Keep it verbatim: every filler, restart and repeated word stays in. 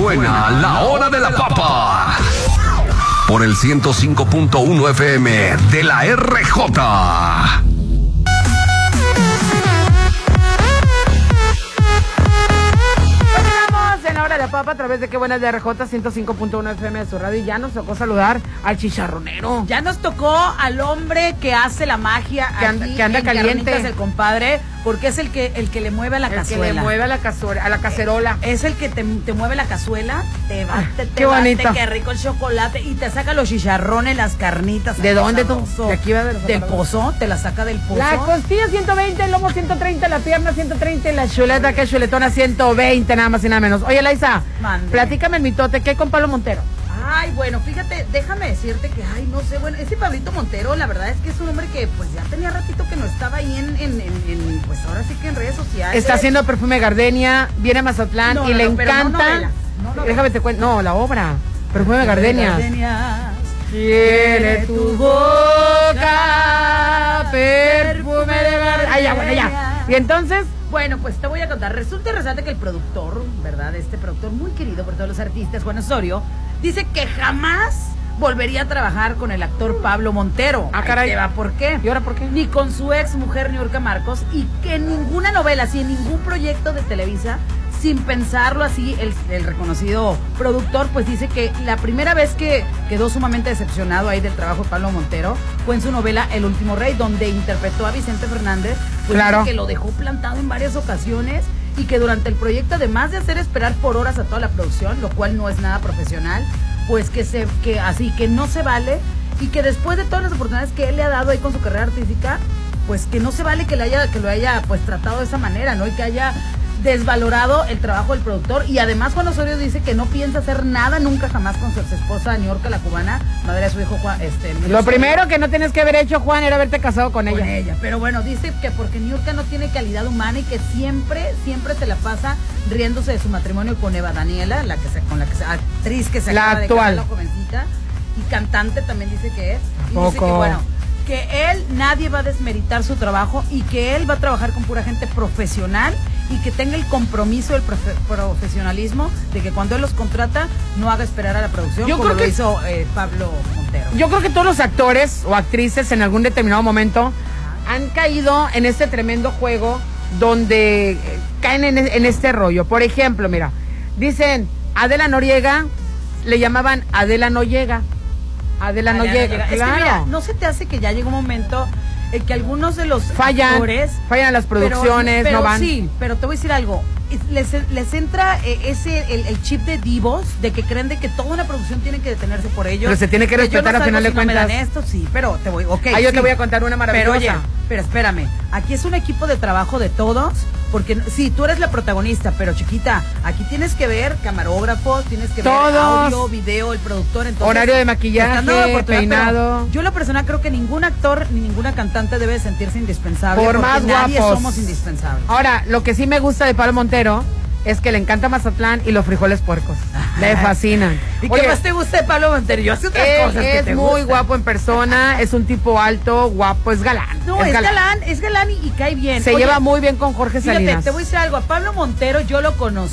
Suena la hora de la papa. Por el ciento cinco punto uno F M de la R J. En la hora de la papa a través de Qué Buenas de R J ciento cinco punto uno F M de su radio. Y ya nos tocó saludar al chicharronero. Ya nos tocó al hombre que hace la magia que anda, aquí que anda en caliente. Carnitas el compadre, porque es el que el que le mueve a la el cazuela. que le mueve a la, cazuela, a la cacerola. Es el que te, te mueve la cazuela, te bate, te qué bate, bonito. qué rico el chocolate y te saca los chicharrones, las carnitas. ¿De dónde tú? De aquí va de los Del pozo, te la saca del pozo. La costilla ciento veinte, el lomo ciento treinta, la pierna ciento treinta y la chuleta, que chuletona ciento veinte, nada más y nada menos. Oye, Laisa, Mande. platícame el mitote, ¿qué hay con Pablo Montero? Ay, bueno, fíjate, déjame decirte que, ay, no sé, bueno, ese Pablito Montero, la verdad es que es un hombre que, pues, ya tenía ratito que no estaba ahí en, en, en, en pues, ahora sí que en redes sociales. Está haciendo perfume Gardenia, viene a Mazatlán No, y no, le no, pero no encanta. novelas, no novelas. Déjame te cuento, no, la obra, perfume Gardenia. Tiene tu boca, perfume de Gardenia. Ay, ya, bueno, ya. Y entonces, bueno, pues te voy a contar. Resulta y resalta que el productor, ¿verdad? Este productor muy querido por todos los artistas, Juan Osorio, dice que jamás volvería a trabajar con el actor Pablo Montero. Ah, caray. Ahí te va, ¿por qué? ¿Y ahora por qué? Ni con su ex mujer Niurka Marcos, y que en ninguna novela, así en ningún proyecto de Televisa, sin pensarlo así, el, el reconocido productor pues dice que la primera vez que quedó sumamente decepcionado ahí del trabajo de Pablo Montero fue en su novela El Último Rey, donde interpretó a Vicente Fernández, pues claro, que lo dejó plantado en varias ocasiones y que durante el proyecto, además de hacer esperar por horas a toda la producción, lo cual no es nada profesional, pues que se que así que no se vale, y que después de todas las oportunidades que él le ha dado ahí con su carrera artística, pues que no se vale que le haya que lo haya pues tratado de esa manera, ¿no? Y que haya desvalorado el trabajo del productor. Y además Juan Osorio dice que no piensa hacer nada nunca jamás con su ex esposa Niurka, la cubana, madre de su hijo Juan. Este, lo primero que no tienes que haber hecho, Juan, era haberte casado con, con ella. ella. Pero bueno, dice que porque Niurka no tiene calidad humana y que siempre, siempre se la pasa riéndose de su matrimonio con Eva Daniela, la que se, con la que se, actriz que se la acaba actual. de casar, la jovencita, y cantante también dice que es. Y Poco. dice que bueno, que él, nadie va a desmeritar su trabajo y que él va a trabajar con pura gente profesional y que tenga el compromiso del profe profesionalismo de que cuando él los contrata no haga esperar a la producción. Yo como creo lo que hizo eh, Pablo Montero. Yo creo que todos los actores o actrices en algún determinado momento han caído en este tremendo juego donde caen en, en este rollo. Por ejemplo, mira, dicen Adela Noriega, le llamaban Adela no llega. Adela, Adela no llega, llega. Claro. Es que mira, ¿no se te hace que ya llega un momento en que algunos de los fallan, actores fallan las producciones, pero, pero no van? Sí, pero te voy a decir algo. Les, les entra eh, ese el, el chip de divos, de que creen de que toda una producción tiene que detenerse por ellos. Pero se tiene que respetar, no al final si de cuentas. No me dan esto, sí, pero te voy, ok. Ah, yo sí, te voy a contar una maravillosa. Pero oye, pero espérame, aquí es un equipo de trabajo de todos, porque sí, tú eres la protagonista, pero chiquita, aquí tienes que ver camarógrafos, tienes que todos. ver audio, video, el productor, entonces, horario de maquillaje, peinado. Yo la persona creo que ningún actor ni ninguna cantante debe sentirse indispensable. Por más nadie guapos. somos indispensables. Ahora, lo que sí me gusta de Pablo Montero es que le encanta Mazatlán y los frijoles puercos. Le fascinan. ¿Y Oye, qué más te gusta de Pablo Montero? Yo hace otras él cosas que es te muy gustan. guapo en persona, es un tipo alto, guapo, es galán. No, es, es galán. galán, es galán y, y cae bien. Se Oye, lleva muy bien con Jorge fíjate, Salinas. te voy a decir algo. A Pablo Montero yo lo conocí